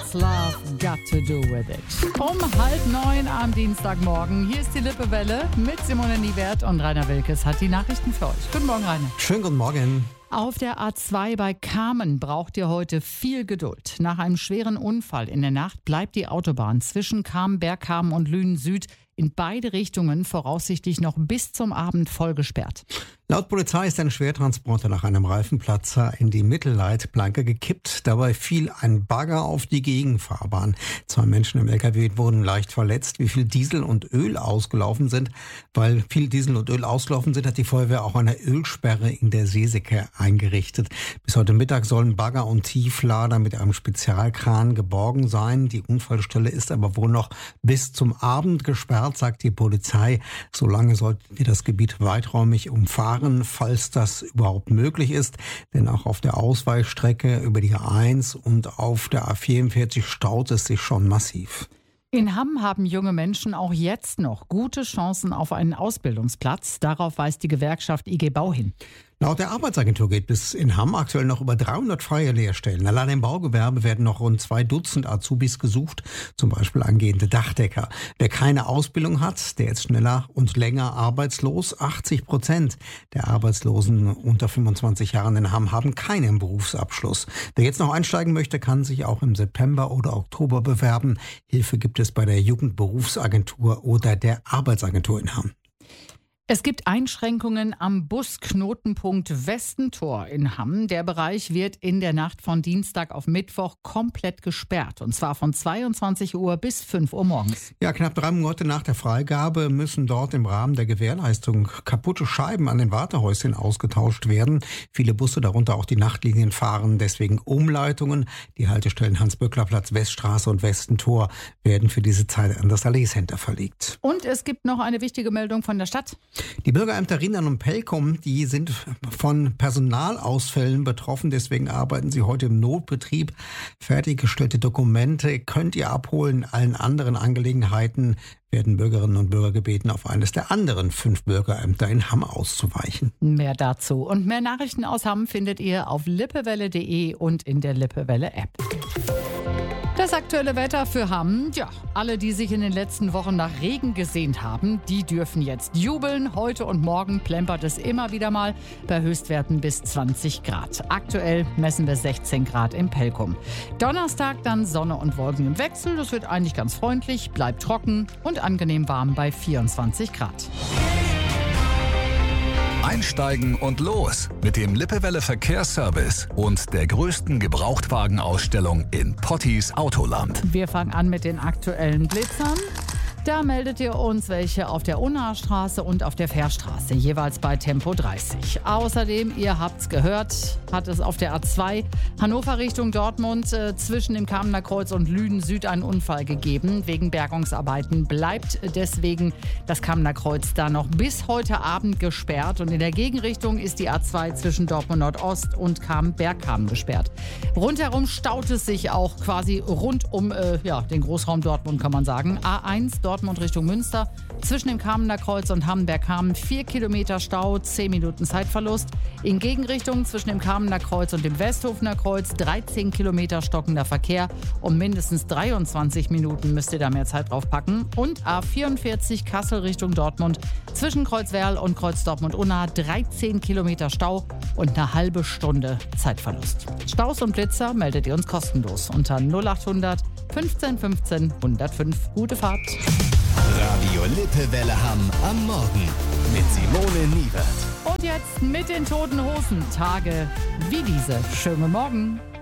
What's Love Got to Do With It? Um 8:30 am Dienstagmorgen. Hier ist die Lippewelle mit Simone Niewert und Rainer Wilkes hat die Nachrichten für euch. Guten Morgen, Rainer. Schönen guten Morgen. Auf der A2 bei Kamen braucht ihr heute viel Geduld. Nach einem schweren Unfall in der Nacht bleibt die Autobahn zwischen Kamen, Bergkamen und Lünen Süd in beide Richtungen voraussichtlich noch bis zum Abend voll gesperrt. Laut Polizei ist ein Schwertransporter nach einem Reifenplatzer in die Mittelleitplanke gekippt. Dabei fiel ein Bagger auf die Gegenfahrbahn. 2 Menschen im LKW wurden leicht verletzt. Wie viel Diesel und Öl ausgelaufen sind? Weil viel Diesel und Öl ausgelaufen sind, hat die Feuerwehr auch eine Ölsperre in der Seesäcke eingerichtet. Bis heute Mittag sollen Bagger und Tieflader mit einem Spezialkran geborgen sein. Die Unfallstelle ist aber wohl noch bis zum Abend gesperrt, sagt die Polizei. Solange sollten wir das Gebiet weiträumig umfahren, falls das überhaupt möglich ist. Denn auch auf der Ausweichstrecke über die A1 und auf der A44 staut es sich schon massiv. In Hamm haben junge Menschen auch jetzt noch gute Chancen auf einen Ausbildungsplatz. Darauf weist die Gewerkschaft IG Bau hin. Laut der Arbeitsagentur gibt es in Hamm aktuell noch über 300 freie Lehrstellen. Allein im Baugewerbe werden noch rund 2 Dutzend Azubis gesucht, zum Beispiel angehende Dachdecker. Wer keine Ausbildung hat, der ist schneller und länger arbeitslos. 80% der Arbeitslosen unter 25 Jahren in Hamm haben keinen Berufsabschluss. Wer jetzt noch einsteigen möchte, kann sich auch im September oder Oktober bewerben. Hilfe gibt es bei der Jugendberufsagentur oder der Arbeitsagentur in Hamm. Es gibt Einschränkungen am Busknotenpunkt Westentor in Hamm. Der Bereich wird in der Nacht von Dienstag auf Mittwoch komplett gesperrt. Und zwar von 22 Uhr bis 5 Uhr morgens. Ja, knapp 3 Monate nach der Freigabe müssen dort im Rahmen der Gewährleistung kaputte Scheiben an den Wartehäuschen ausgetauscht werden. Viele Busse, darunter auch die Nachtlinien, fahren deswegen Umleitungen. Die Haltestellen Hans-Böckler-Platz, Weststraße und Westentor werden für diese Zeit an das Allee Center verlegt. Und es gibt noch eine wichtige Meldung von der Stadt. Die Bürgerämter Rheinland und Pelkum, die sind von Personalausfällen betroffen. Deswegen arbeiten sie heute im Notbetrieb. Fertiggestellte Dokumente könnt ihr abholen. In allen anderen Angelegenheiten werden Bürgerinnen und Bürger gebeten, auf eines der anderen 5 Bürgerämter in Hamm auszuweichen. Mehr dazu und mehr Nachrichten aus Hamm findet ihr auf lippewelle.de und in der Lippewelle-App. Das aktuelle Wetter für Hamm. Ja, alle, die sich in den letzten Wochen nach Regen gesehnt haben, die dürfen jetzt jubeln. Heute und morgen plempert es immer wieder mal bei Höchstwerten bis 20 Grad. Aktuell messen wir 16 Grad im Pelkum. Donnerstag dann Sonne und Wolken im Wechsel. Das wird eigentlich ganz freundlich, bleibt trocken und angenehm warm bei 24 Grad. Einsteigen und los mit dem Lippewelle Verkehrsservice und der größten Gebrauchtwagenausstellung in Pottis Autoland. Wir fangen an mit den aktuellen Blitzern. Da meldet ihr uns welche auf der Unnastraße und auf der Fährstraße, jeweils bei Tempo 30. Außerdem, ihr habt's gehört, hat es auf der A2 Hannover Richtung Dortmund zwischen dem Kamener Kreuz und Lünen Süd einen Unfall gegeben. Wegen Bergungsarbeiten bleibt deswegen das Kamener Kreuz da noch bis heute Abend gesperrt. Und in der Gegenrichtung ist die A2 zwischen Dortmund Nordost und Bergkamen gesperrt. Rundherum staut es sich auch quasi rund um den Großraum Dortmund, kann man sagen. A1 Dortmund Richtung Münster. Zwischen dem Kamener Kreuz und Hamm-Bergkamen 4 Kilometer Stau, 10 Minuten Zeitverlust. In Gegenrichtung zwischen dem Kamener Kreuz und dem Westhofener Kreuz 13 Kilometer stockender Verkehr. Um mindestens 23 Minuten müsst ihr da mehr Zeit drauf packen. Und A44 Kassel Richtung Dortmund. Zwischen Kreuzwerl und Kreuz Dortmund-Unna 13 Kilometer Stau und eine halbe Stunde Zeitverlust. Staus und Blitzer meldet ihr uns kostenlos unter 0800 15 15 105. Gute Fahrt. Radio Lippewelle Hamm am Morgen mit Simone Niewert. Und jetzt mit den Toten Hosen. Tage wie diese. Schönen Morgen.